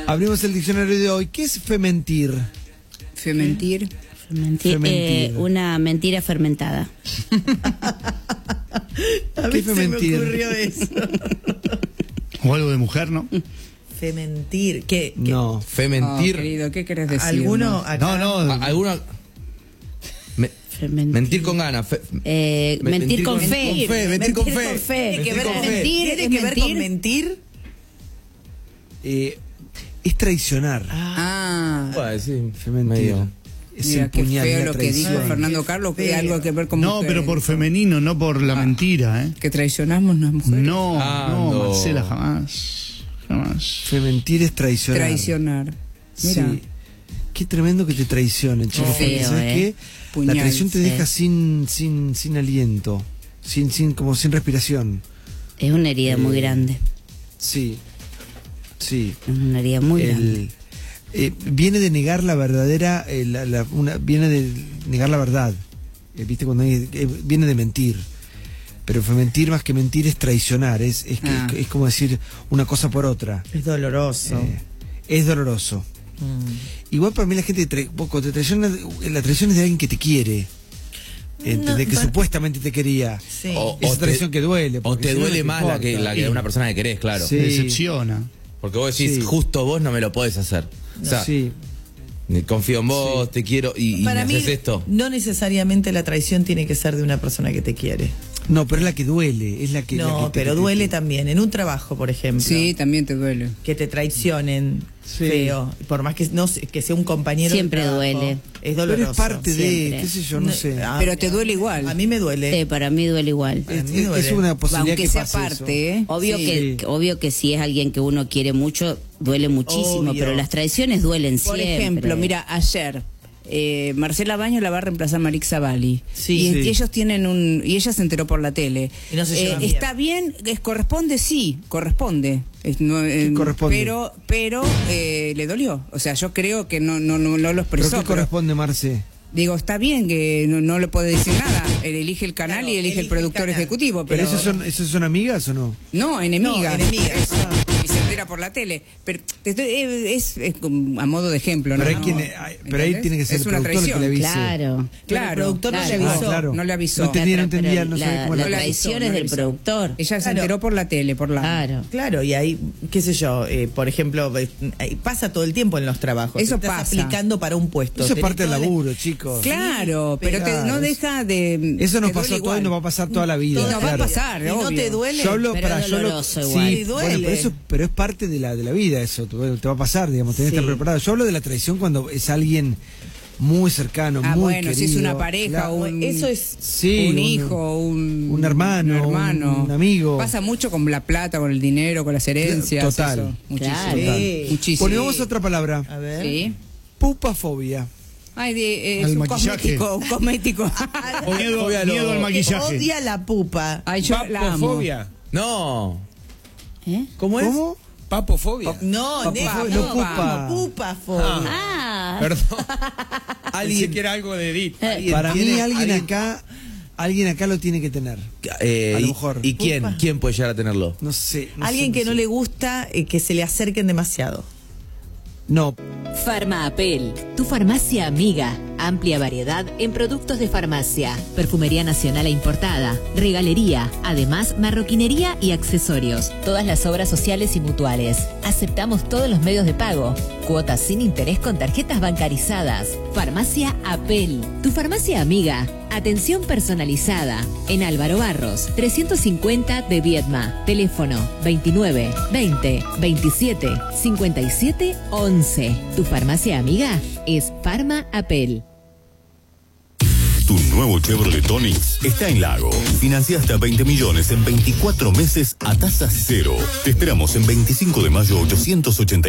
Abrimos el diccionario de hoy. ¿Qué es fementir? Fementir. Una mentira fermentada. A mí se me ocurrió eso. O algo de mujer, ¿no? Fementir. ¿Qué? No. Fementir. Querido, ¿qué querés decir? ¿Alguno acá? No. ¿Alguno? Mentir con ganas. Mentir con fe. Mentir con fe. ¿Tiene que ver con mentir? Es traicionar. Bueno, sí, Fementir. Es Mira, qué empuñar feo la lo que traición. dijo Fernando Carlos, que algo que ver con No, mujeres. pero por femenino, no por la mentira, ¿eh? Que traicionamos las mujeres. No, no. Marcela, jamás. Fementir es traicionar. Traicionar. Mira. Sí. Qué tremendo que te traicionen, chicos. Feo, ¿Sabes qué? Puñal, La traición te sí. deja sin aliento, como sin respiración. Es una herida muy grande. Sí. Es una herida muy grande. Viene de negar la verdadera, viene de negar la verdad. ¿Viste? Cuando viene de mentir. Pero mentir más que mentir es traicionar. Es como decir una cosa por otra. Es doloroso. Es doloroso. Igual para mí la gente cuando te traiciona, la traición es de alguien que te quiere. ¿Entendés? Que supuestamente te quería. Sí. Esa traición que duele. O te si no, duele no te más la que importa. una persona que querés, claro. Sí. Me decepciona. Porque vos decís, Sí. justo vos no me lo podés hacer. O sea, Sí. confío en vos, te quiero y me Para mí, haces esto. no necesariamente la traición tiene que ser de una persona que te quiere. No, pero es la que duele. Es la que, No, pero duele también. En un trabajo, por ejemplo. Sí, también te duele. Que te traicionen. Sí. Feo. Por más que que sea un compañero. Siempre de trabajo, duele. Es doloroso. Pero es parte de, siempre. qué sé yo, no sé. Pero te duele igual. A mí me duele. Para mí duele igual. Para mí duele. Es una posibilidad Aunque que sea pase parte, eso. ¿eh? Obvio que si es alguien que uno quiere mucho, duele muchísimo, Obvio. pero las traiciones duelen Por siempre. ejemplo, mira, ayer Marcela Baños la va a reemplazar Marixa Bali. Sí. Y ellos tienen y ella se enteró por la tele. Y no se llevan bien. ¿Está bien? ¿Corresponde? Sí, corresponde. Corresponde? Pero le dolió. O sea, yo creo que no lo ¿Pero expresó. qué corresponde, Marce? Digo, está bien que no le puede decir nada. Él elige el canal, Claro, y elige el productor canal. ejecutivo. ¿Pero Pero esos son amigas o no? No, enemigas. No, enemigas. Eso. Y se entera por la tele. Pero es como a modo de ejemplo. Pero, ¿no? pero ahí ¿Entendés? tiene que ser Es el una productor el que le avise. Claro. Claro, el productor no le claro. avisó. Claro. No le avisó. No entendía, no sabía cómo la le traición avisó, es no le del avisó. productor. Ella se Claro. enteró por la tele, por la... Claro. Claro, y ahí, qué sé yo, por ejemplo, pasa todo el tiempo en los trabajos. Eso Te estás pasa. aplicando para un puesto. Eso es Tenés parte del toda la- laburo, chicos. Claro, pero Claro, no deja de... Eso nos te pasó duele todo y igual. nos va a pasar toda la vida. No, va a claro. pasar, ¿Y no obvio. te duele? Yo hablo Pero para es doloroso sí, igual. Sí, duele. pero es parte de la vida eso, te va a pasar, digamos, tenés que Sí. estar preparado. Yo hablo de la traición cuando es alguien muy cercano, muy Bueno, querido. si es una pareja, Claro. Eso es... Sí, un hijo, un hermano, un amigo. Pasa mucho con la plata, con el dinero, con las herencias. Total. Eso. Muchísimo. Claro. Sí. Muchísimo. Ponemos otra palabra, A ver. Sí. pupafobia. Ay, Al es un maquillaje. cosmético. Miedo al maquillaje. Odia la pupa. Ay, yo la amo. Papofobia. No. ¿Eh? ¿Cómo es? ¿Cómo? Papofobia. No, Pupa, no, pupa. pupafobia. Ah, Perdón. Pensé que era algo de Edith. Para mí alguien acá lo tiene que tener. A lo mejor. ¿Y quién? Upa. ¿Quién puede llegar a tenerlo? No sé. Alguien que no sé. le gusta que se le acerquen demasiado. No, Farmaapel, tu farmacia amiga. Amplia variedad en productos de farmacia, perfumería nacional e importada, regalería, además marroquinería y accesorios. Todas las obras sociales y mutuales. Aceptamos todos los medios de pago. Cuotas sin interés con tarjetas bancarizadas. Farmacia Apel, tu farmacia amiga. Atención personalizada. En Álvaro Barros, 350 de Viedma. Teléfono 29 20 27 57 11. Tu farmacia amiga es Farma Apel. Tu nuevo Chevrolet Onix está en Lago. Financia hasta 20 millones en 24 meses a tasa cero. Te esperamos en 25 de mayo 880.